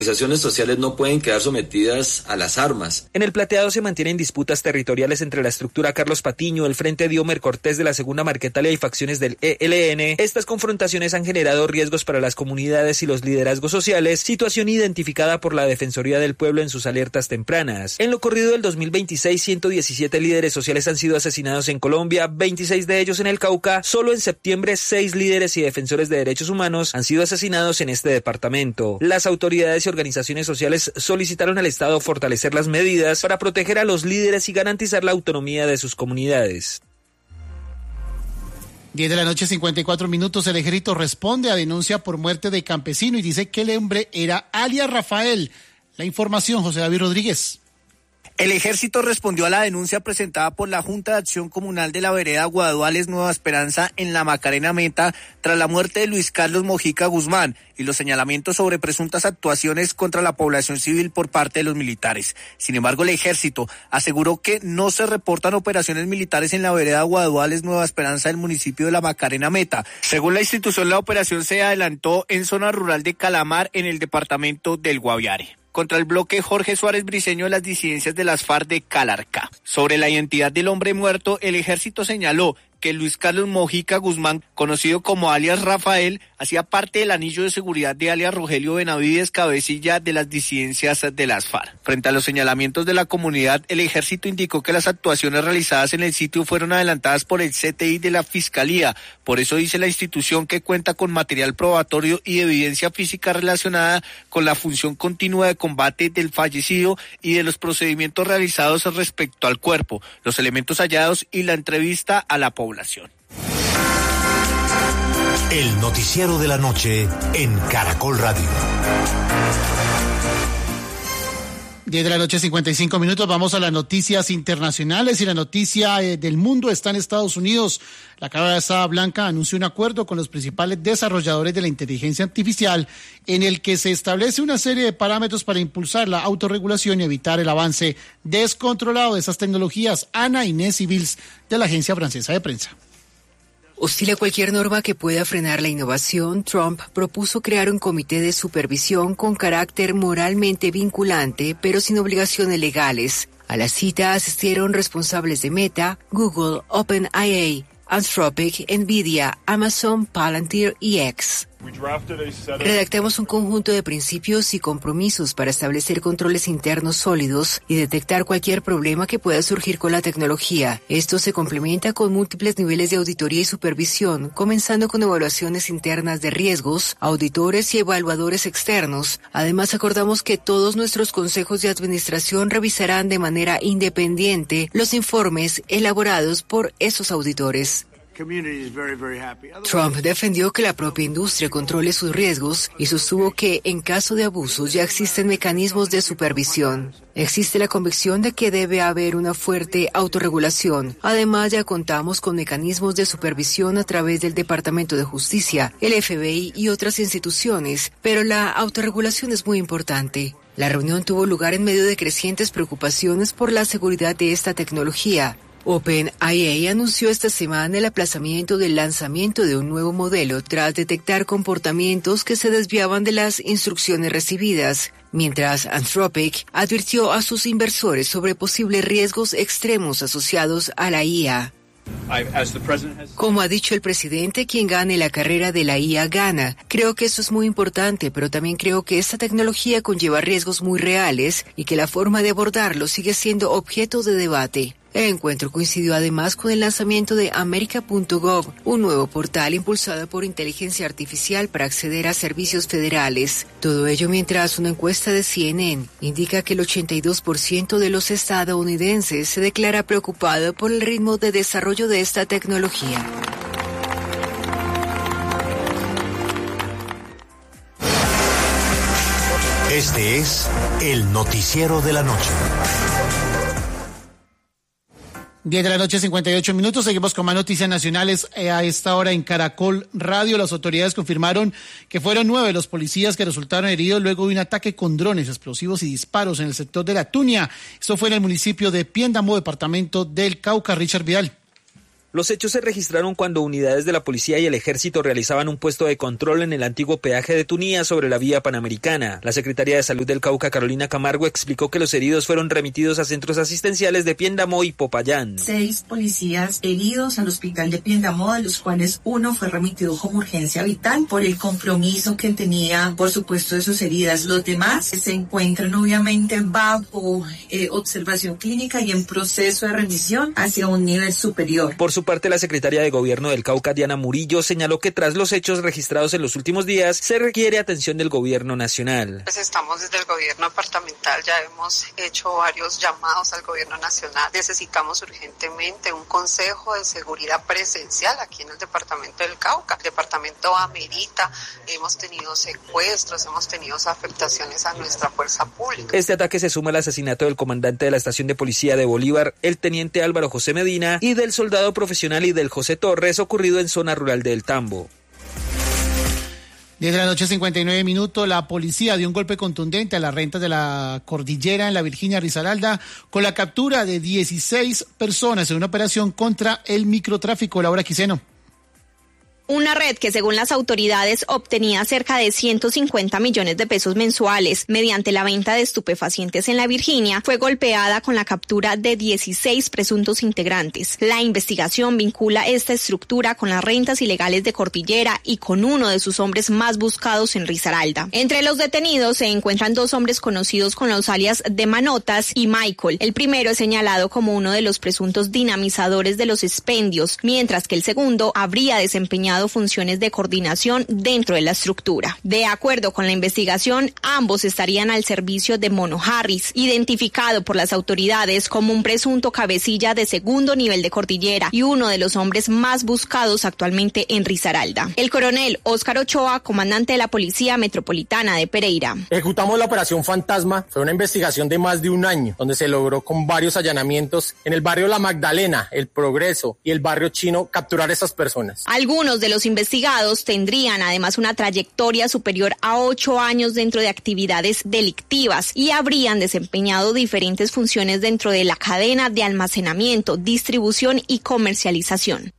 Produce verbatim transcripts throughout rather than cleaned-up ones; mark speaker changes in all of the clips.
Speaker 1: organizaciones sociales no pueden quedar sometidas a las armas.
Speaker 2: En el Plateado se mantienen disputas territoriales entre la estructura Carlos Patiño, el Frente Diomer Cortés de la Segunda Marquetalia y facciones del E L N. Estas confrontaciones han generado riesgos para las comunidades y los liderazgos sociales, situación identificada por la Defensoría del Pueblo en sus alertas tempranas. En lo corrido del dos mil veintiséis, ciento diecisiete líderes sociales han sido asesinados en Colombia, veintiséis de ellos en el Cauca. Solo en septiembre, seis líderes y defensores de derechos humanos han sido asesinados en este departamento. Las autoridades y organizaciones sociales solicitaron al Estado fortalecer las medidas para proteger a los líderes y garantizar la autonomía de sus comunidades.
Speaker 3: diez de la noche, cincuenta y cuatro minutos. El ejército responde a denuncia por muerte de campesino y dice que el hombre era alias Rafael. La información, José David Rodríguez.
Speaker 4: El ejército respondió a la denuncia presentada por la Junta de Acción Comunal de la vereda Guaduales Nueva Esperanza en la Macarena Meta tras la muerte de Luis Carlos Mojica Guzmán y los señalamientos sobre presuntas actuaciones contra la población civil por parte de los militares. Sin embargo, el ejército aseguró que no se reportan operaciones militares en la vereda Guaduales Nueva Esperanza del municipio de la Macarena Meta. Según la institución, la operación se adelantó en zona rural de Calamar, en el departamento del Guaviare, contra el bloque Jorge Suárez Briceño de las disidencias de las FARC de Calarcá. Sobre la identidad del hombre muerto, el ejército señaló que Luis Carlos Mojica Guzmán, conocido como alias Rafael, hacía parte del anillo de seguridad de alias Rogelio Benavides, cabecilla de las disidencias de las FARC. Frente a los señalamientos de la comunidad, el ejército indicó que las actuaciones realizadas en el sitio fueron adelantadas por el C T I de la Fiscalía. Por eso dice la institución que cuenta con material probatorio y evidencia física relacionada con la función continua de combate del fallecido y de los procedimientos realizados respecto al cuerpo, los elementos hallados y la entrevista a la población.
Speaker 5: El noticiero de la noche en Caracol Radio.
Speaker 3: diez de la noche, cincuenta y cinco minutos. Vamos a las noticias internacionales y la noticia eh, del mundo está en Estados Unidos. La Casa Blanca anunció un acuerdo con los principales desarrolladores de la inteligencia artificial en el que se establece una serie de parámetros para impulsar la autorregulación y evitar el avance descontrolado de esas tecnologías. Ana Inés Civils, de la Agencia Francesa de Prensa.
Speaker 6: Hostil a cualquier norma que pueda frenar la innovación, Trump propuso crear un comité de supervisión con carácter moralmente vinculante, pero sin obligaciones legales. A la cita asistieron responsables de Meta, Google, OpenAI, Anthropic, Nvidia, Amazon, Palantir y X. Redactamos un conjunto de principios y compromisos para establecer controles internos sólidos y detectar cualquier problema que pueda surgir con la tecnología. Esto se complementa con múltiples niveles de auditoría y supervisión, comenzando con evaluaciones internas de riesgos, auditores y evaluadores externos. Además, acordamos que todos nuestros consejos de administración revisarán de manera independiente los informes elaborados por esos auditores. Trump defendió que la propia industria controle sus riesgos y sostuvo que, en caso de abusos, ya existen mecanismos de supervisión. Existe la convicción de que debe haber una fuerte autorregulación. Además, ya contamos con mecanismos de supervisión a través del Departamento de Justicia, el F B I y otras instituciones, pero la autorregulación es muy importante. La reunión tuvo lugar en medio de crecientes preocupaciones por la seguridad de esta tecnología. OpenAI anunció esta semana el aplazamiento del lanzamiento de un nuevo modelo tras detectar comportamientos que se desviaban de las instrucciones recibidas, mientras Anthropic advirtió a sus inversores sobre posibles riesgos extremos asociados a la I A. Como ha dicho el presidente, quien gane la carrera de la I A gana. Creo que eso es muy importante, pero también creo que esta tecnología conlleva riesgos muy reales y que la forma de abordarlo sigue siendo objeto de debate. El encuentro coincidió además con el lanzamiento de America punto gov, un nuevo portal impulsado por inteligencia artificial para acceder a servicios federales. Todo ello mientras una encuesta de C N N indica que el ochenta y dos por ciento de los estadounidenses se declara preocupado por el ritmo de desarrollo de esta tecnología.
Speaker 5: Este es el noticiero de la noche.
Speaker 3: diez de la noche, cincuenta y ocho minutos. Seguimos con más noticias nacionales a esta hora en Caracol Radio. Las autoridades confirmaron que fueron nueve los policías que resultaron heridos luego de un ataque con drones, explosivos y disparos en el sector de La Tunia. Esto fue en el municipio de Piendamó, departamento del Cauca. Richard Vidal.
Speaker 2: Los hechos se registraron cuando unidades de la policía y el ejército realizaban un puesto de control en el antiguo peaje de Tunía sobre la vía panamericana. La secretaria de Salud del Cauca, Carolina Camargo, explicó que los heridos fueron remitidos a centros asistenciales de Piendamó y Popayán.
Speaker 7: Seis policías heridos al hospital de Piendamó, de los cuales uno fue remitido como urgencia vital por el compromiso que tenía, por supuesto, de sus heridas. Los demás se encuentran obviamente bajo eh, observación clínica y en proceso de remisión hacia un nivel superior.
Speaker 2: Por su parte, la secretaria de Gobierno del Cauca, Diana Murillo, señaló que tras los hechos registrados en los últimos días, se requiere atención del Gobierno nacional.
Speaker 8: Pues estamos desde el Gobierno departamental, ya hemos hecho varios llamados al Gobierno nacional. Necesitamos urgentemente un Consejo de Seguridad presencial aquí en el departamento del Cauca. El departamento amerita, hemos tenido secuestros, hemos tenido afectaciones a nuestra fuerza pública.
Speaker 2: Este ataque se suma al asesinato del comandante de la estación de policía de Bolívar, el teniente Álvaro José Medina, y del soldado profesional y del José Torres, ocurrido en zona rural del Tambo.
Speaker 3: diez de la noche, cincuenta y nueve minutos, la policía dio un golpe contundente a las rentas de la cordillera en la Virginia Risaralda con la captura de dieciséis personas en una operación contra el microtráfico. Laura Quiseno.
Speaker 9: Una red que, según las autoridades, obtenía cerca de ciento cincuenta millones de pesos mensuales mediante la venta de estupefacientes en la Virginia, fue golpeada con la captura de dieciséis presuntos integrantes. La investigación vincula esta estructura con las rentas ilegales de Cordillera y con uno de sus hombres más buscados en Risaralda. Entre los detenidos se encuentran dos hombres conocidos con los alias de Manotas y Michael. El primero es señalado como uno de los presuntos dinamizadores de los expendios, mientras que el segundo habría desempeñado funciones de coordinación dentro de la estructura. De acuerdo con la investigación, ambos estarían al servicio de Mono Harris, identificado por las autoridades como un presunto cabecilla de segundo nivel de Cordillera y uno de los hombres más buscados actualmente en Risaralda. El coronel Óscar Ochoa, comandante de la Policía Metropolitana de Pereira.
Speaker 10: Ejecutamos la operación Fantasma, fue una investigación de más de un año, donde se logró con varios allanamientos en el barrio La Magdalena, El Progreso y el barrio Chino capturar a esas personas.
Speaker 9: Algunos de los investigados tendrían además una trayectoria superior a ocho años dentro de actividades delictivas y habrían desempeñado diferentes funciones dentro de la cadena de almacenamiento, distribución y comercialización.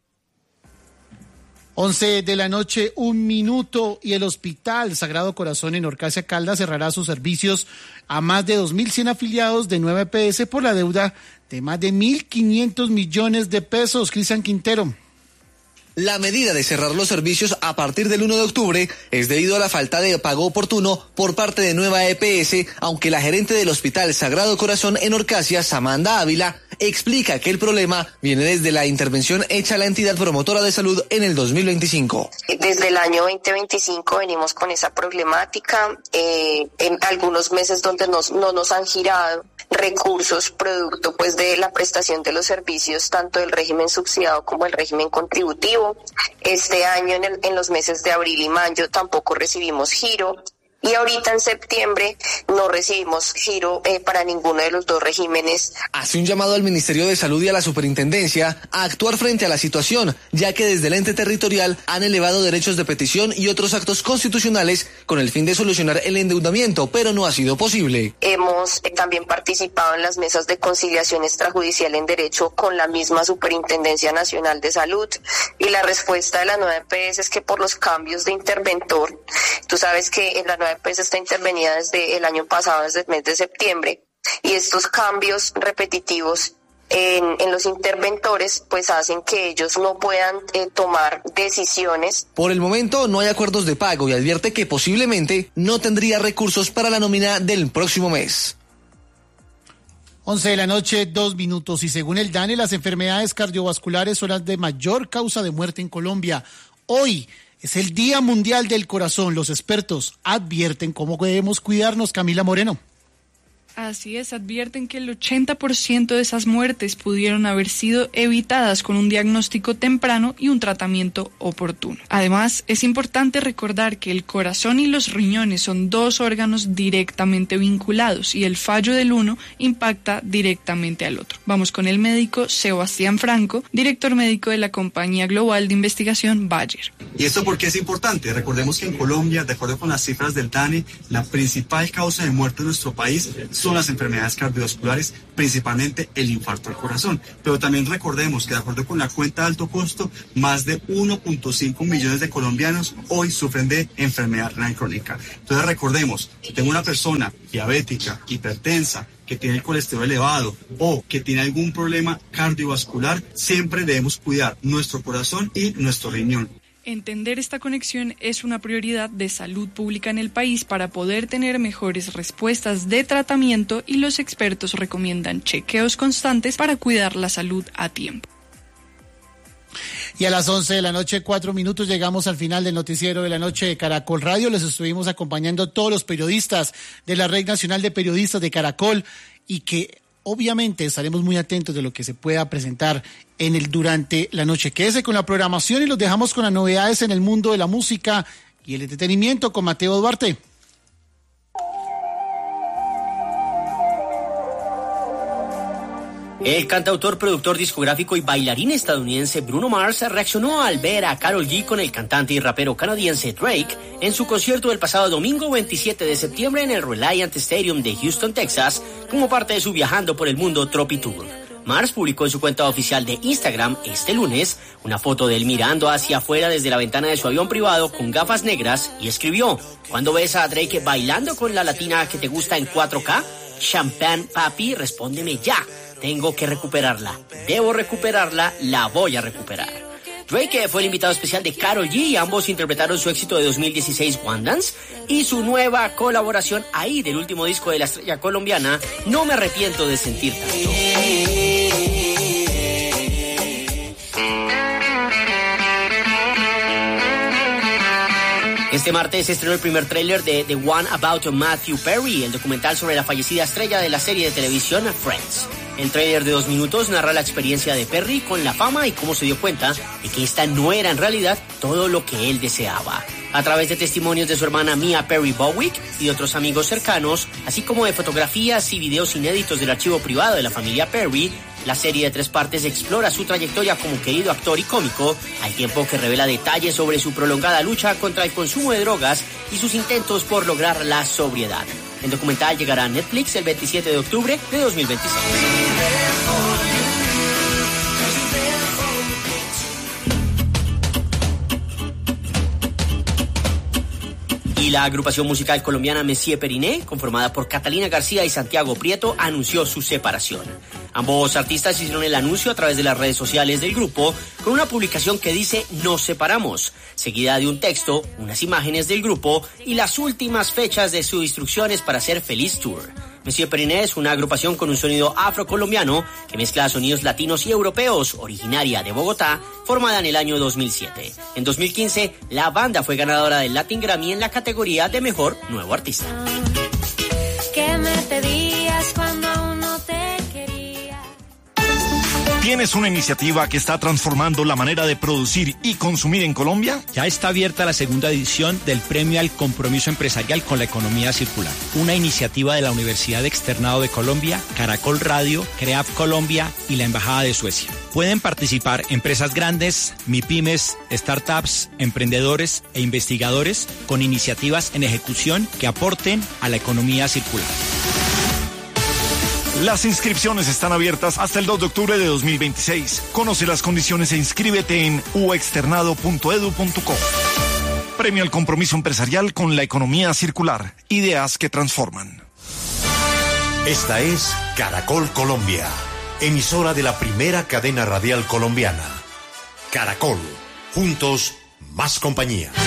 Speaker 3: once de la noche, un minuto, y el Hospital Sagrado Corazón en Orcasia Caldas cerrará sus servicios a más de dos mil cien afiliados de nueva E P S por la deuda de más de mil quinientos millones de pesos. Cristian Quintero.
Speaker 11: La medida de cerrar los servicios a partir del uno de octubre es debido a la falta de pago oportuno por parte de Nueva E P S, aunque la gerente del Hospital Sagrado Corazón en Orcasia, Samantha Ávila, explica que el problema viene desde la intervención hecha a la entidad promotora de salud en el dos mil veinticinco.
Speaker 12: Desde el año veinte veinticinco venimos con esa problemática, eh, en algunos meses donde nos, no nos han girado recursos producto pues de la prestación de los servicios tanto del régimen subsidiado como el régimen contributivo. Este año en, el, en los meses de abril y mayo tampoco recibimos giro. Y ahorita en septiembre no recibimos giro eh, para ninguno de los dos regímenes.
Speaker 11: Hace un llamado al Ministerio de Salud y a la Superintendencia a actuar frente a la situación, ya que desde el ente territorial han elevado derechos de petición y otros actos constitucionales con el fin de solucionar el endeudamiento, pero no ha sido posible.
Speaker 12: Hemos eh, también participado en las mesas de conciliación extrajudicial en derecho con la misma Superintendencia Nacional de Salud, y la respuesta de la nueva E P S es que por los cambios de interventor, tú sabes que en la nueva E P S está intervenida desde el año pasado, desde el mes de septiembre, y estos cambios repetitivos en, en los interventores pues hacen que ellos no puedan eh, tomar decisiones.
Speaker 11: Por el momento no hay acuerdos de pago y advierte que posiblemente no tendría recursos para la nómina del próximo mes.
Speaker 3: once de la noche, dos minutos, y según el DANE, las enfermedades cardiovasculares son las de mayor causa de muerte en Colombia. Hoy es el Día Mundial del Corazón. Los expertos advierten cómo debemos cuidarnos. Camila Moreno.
Speaker 13: Así es, advierten que el ochenta por ciento de esas muertes pudieron haber sido evitadas con un diagnóstico temprano y un tratamiento oportuno. Además, es importante recordar que el corazón y los riñones son dos órganos directamente vinculados y el fallo del uno impacta directamente al otro. Vamos con el médico Sebastián Franco, director médico de la compañía global de investigación Bayer.
Speaker 14: ¿Y esto por qué es importante? Recordemos que en Colombia, de acuerdo con las cifras del DANE, la principal causa de muerte en nuestro país son son las enfermedades cardiovasculares, principalmente el infarto al corazón. Pero también recordemos que de acuerdo con la cuenta de alto costo, más de uno punto cinco millones de colombianos hoy sufren de enfermedad renal crónica. Entonces recordemos, si tengo una persona diabética, hipertensa, que tiene el colesterol elevado o que tiene algún problema cardiovascular, siempre debemos cuidar nuestro corazón y nuestro riñón.
Speaker 13: Entender esta conexión es una prioridad de salud pública en el país para poder tener mejores respuestas de tratamiento, y los expertos recomiendan chequeos constantes para cuidar la salud a tiempo.
Speaker 3: Y a las once de la noche, cuatro minutos, llegamos al final del noticiero de la noche de Caracol Radio. Les estuvimos acompañando todos los periodistas de la Red Nacional de Periodistas de Caracol, y que obviamente estaremos muy atentos de lo que se pueda presentar en el durante la noche. Quédese con la programación y los dejamos con las novedades en el mundo de la música y el entretenimiento con Mateo Duarte.
Speaker 15: El cantautor, productor discográfico y bailarín estadounidense Bruno Mars reaccionó al ver a Karol G con el cantante y rapero canadiense Drake en su concierto del pasado domingo veintisiete de septiembre en el Reliant Stadium de Houston, Texas, como parte de su Viajando por el Mundo Tropi Tour. Mars publicó en su cuenta oficial de Instagram este lunes una foto de él mirando hacia afuera desde la ventana de su avión privado con gafas negras y escribió: ¿cuándo ves a Drake bailando con la latina que te gusta en cuatro K? Champagne papi, respóndeme ya. Tengo que recuperarla. Debo recuperarla, la voy a recuperar. Drake fue el invitado especial de Karol G y ambos interpretaron su éxito de dos mil dieciséis, One Dance, y su nueva colaboración ahí del último disco de la estrella colombiana, No me arrepiento de sentir tanto. Este martes se estrenó el primer tráiler de The One About Matthew Perry, el documental sobre la fallecida estrella de la serie de televisión Friends. El tráiler de dos minutos narra la experiencia de Perry con la fama y cómo se dio cuenta de que esta no era en realidad todo lo que él deseaba. A través de testimonios de su hermana Mia Perry Bowick y de otros amigos cercanos, así como de fotografías y videos inéditos del archivo privado de la familia Perry, la serie de tres partes explora su trayectoria como querido actor y cómico, al tiempo que revela detalles sobre su prolongada lucha contra el consumo de drogas y sus intentos por lograr la sobriedad. El documental llegará a Netflix el veintisiete de octubre de dos mil veintiséis. Y la agrupación musical colombiana Messier Periné, conformada por Catalina García y Santiago Prieto, anunció su separación. Ambos artistas hicieron el anuncio a través de las redes sociales del grupo con una publicación que dice "Nos separamos", seguida de un texto, unas imágenes del grupo y las últimas fechas de sus instrucciones para hacer Feliz Tour. Messier Periné es una agrupación con un sonido afrocolombiano que mezcla sonidos latinos y europeos, originaria de Bogotá, formada en el año dos mil siete. En dos mil quince, la banda fue ganadora del Latin Grammy en la categoría de Mejor Nuevo Artista.
Speaker 16: ¿Qué me pedías cuando aún no te quería?
Speaker 17: ¿Tienes una iniciativa que está transformando la manera de producir y consumir en Colombia?
Speaker 18: Ya está abierta la segunda edición del Premio al Compromiso Empresarial con la Economía Circular, una iniciativa de la Universidad Externado de Colombia, Caracol Radio, CREAF Colombia y la Embajada de Suecia. Pueden participar empresas grandes, MIPYMES, startups, emprendedores e investigadores con iniciativas en ejecución que aporten a la economía circular.
Speaker 17: Las inscripciones están abiertas hasta el dos de octubre de dos mil veintiséis. Conoce las condiciones e inscríbete en u externado punto edu punto co. Premio al Compromiso Empresarial con la Economía Circular. Ideas que transforman.
Speaker 5: Esta es Caracol Colombia, emisora de la primera cadena radial colombiana. Caracol, juntos, más compañía.